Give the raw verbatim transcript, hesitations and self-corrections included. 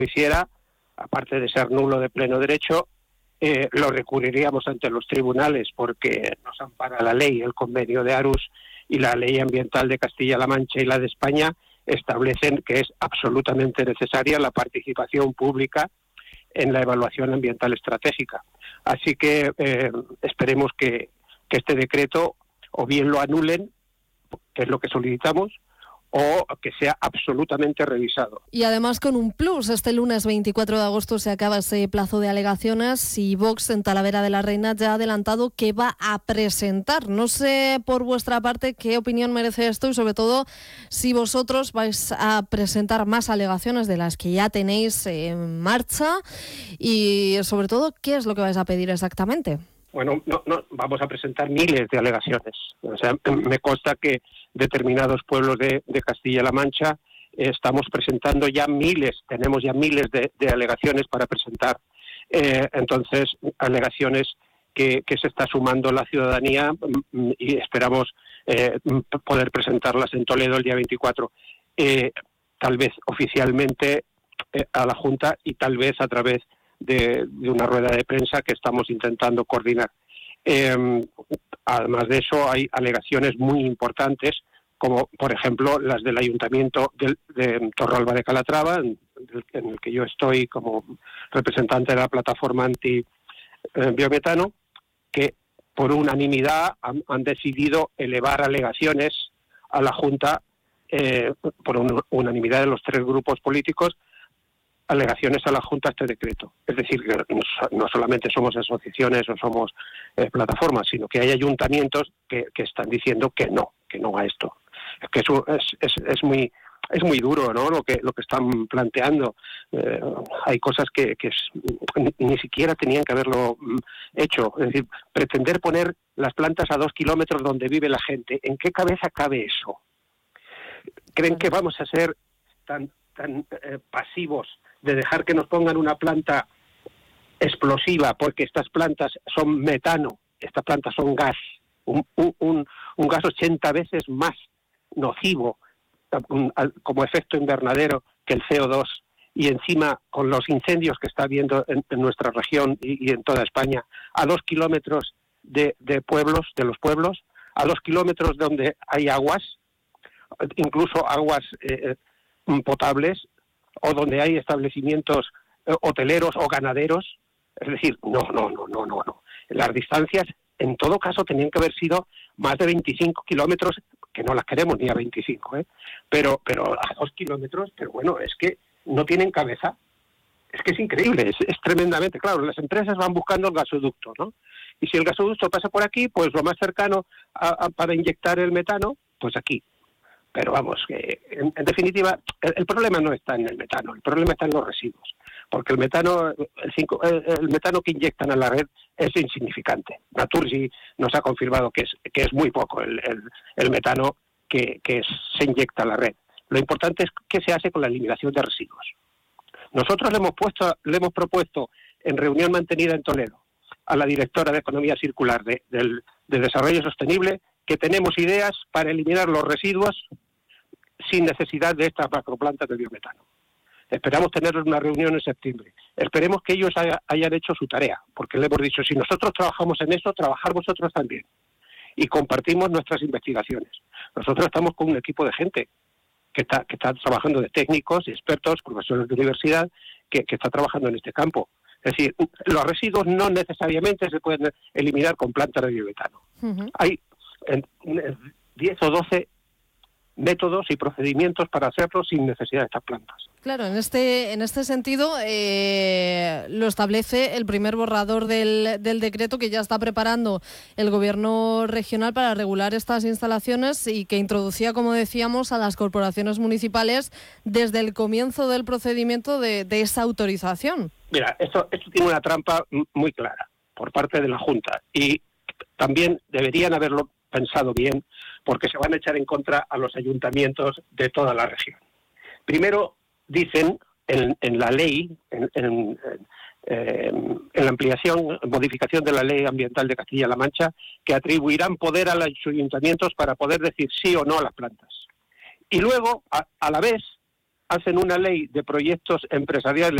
hiciera, aparte de ser nulo de pleno derecho, eh, lo recurriríamos ante los tribunales porque nos ampara la ley, el convenio de Aarhus y la ley ambiental de Castilla-La Mancha y la de España establecen que es absolutamente necesaria la participación pública en la evaluación ambiental estratégica. Así que eh, esperemos que, que este decreto o bien lo anulen, que es lo que solicitamos, o que sea absolutamente revisado. Y además con un plus, este lunes veinticuatro de agosto se acaba ese plazo de alegaciones y Vox en Talavera de la Reina ya ha adelantado que va a presentar. No sé por vuestra parte qué opinión merece esto y sobre todo si vosotros vais a presentar más alegaciones de las que ya tenéis en marcha y sobre todo qué es lo que vais a pedir exactamente. Bueno, no, no, vamos a presentar miles de alegaciones. O sea, me consta que determinados pueblos de, de Castilla-La Mancha eh, estamos presentando ya miles, tenemos ya miles de, de alegaciones para presentar. Eh, entonces, alegaciones que, que se está sumando la ciudadanía y esperamos eh, poder presentarlas en Toledo el día veinticuatro. Eh, tal vez oficialmente eh, a la Junta y tal vez a través De, de una rueda de prensa que estamos intentando coordinar. Eh, además de eso, hay alegaciones muy importantes, como por ejemplo las del Ayuntamiento de, de Torralba de Calatrava, en, en el que yo estoy como representante de la plataforma anti-biometano, que por unanimidad han, han decidido elevar alegaciones a la Junta, eh, por un, unanimidad de los tres grupos políticos, alegaciones a la Junta a este decreto. Es decir, que no solamente somos asociaciones o somos eh, plataformas, sino que hay ayuntamientos que, que están diciendo que no, que no a esto. Es que eso es, es, es muy es muy duro, ¿no? Lo que lo que están planteando. Eh, hay cosas que, que es, ni, ni siquiera tenían que haberlo hecho. Es decir, pretender poner las plantas a dos kilómetros donde vive la gente. ¿En qué cabeza cabe eso? ¿Creen que vamos a ser tan tan eh, pasivos de dejar que nos pongan una planta explosiva, porque estas plantas son metano, estas plantas son gas, un, un, un gas ochenta veces más nocivo un, como efecto invernadero que el C O dos, y encima con los incendios que está habiendo en, en nuestra región y, y en toda España, a dos kilómetros de, de pueblos, de los pueblos, a dos kilómetros donde hay aguas, incluso aguas eh, potables, o donde hay establecimientos eh, hoteleros o ganaderos. Es decir, no, no, no, no, no, no. Las distancias, en todo caso, tenían que haber sido más de veinticinco kilómetros, que no las queremos ni a veinticinco, ¿eh? Pero, pero a dos kilómetros, pero bueno, es que no tienen cabeza. Es que es increíble, es, es tremendamente. Claro, las empresas van buscando el gasoducto, ¿no? Y si el gasoducto pasa por aquí, pues lo más cercano a, a, para inyectar el metano, pues aquí. Pero vamos, que en, en definitiva, el, el problema no está en el metano, el problema está en los residuos. Porque el metano el, cinco, el, el metano que inyectan a la red es insignificante. Naturgy nos ha confirmado que es, que es muy poco el, el, el metano que, que es, se inyecta a la red. Lo importante es qué se hace con la eliminación de residuos. Nosotros le hemos, puesto, le hemos propuesto en reunión mantenida en Toledo a la directora de Economía Circular de, del, de Desarrollo Sostenible que tenemos ideas para eliminar los residuos sin necesidad de estas macroplantas de biometano. Esperamos tener una reunión en septiembre. Esperemos que ellos haya, hayan hecho su tarea, porque le hemos dicho, si nosotros trabajamos en eso, trabajar vosotros también. Y compartimos nuestras investigaciones. Nosotros estamos con un equipo de gente que está, que está trabajando, de técnicos, expertos, profesores de universidad, que, que está trabajando en este campo. Es decir, los residuos no necesariamente se pueden eliminar con plantas de biometano. Uh-huh. Hay en, en diez o doce métodos y procedimientos para hacerlo sin necesidad de estas plantas. Claro, en este en este sentido eh, lo establece el primer borrador del, del decreto que ya está preparando el Gobierno regional para regular estas instalaciones y que introducía, como decíamos, a las corporaciones municipales desde el comienzo del procedimiento de, de esa autorización. Mira, esto, esto tiene una trampa muy clara por parte de la Junta y también deberían haberlo pensado bien, porque se van a echar en contra a los ayuntamientos de toda la región. Primero, dicen en, en la ley, en, en, en, en la ampliación, modificación de la ley ambiental de Castilla-La Mancha, que atribuirán poder a los ayuntamientos para poder decir sí o no a las plantas. Y luego, a, a la vez, hacen una ley de proyectos empresariales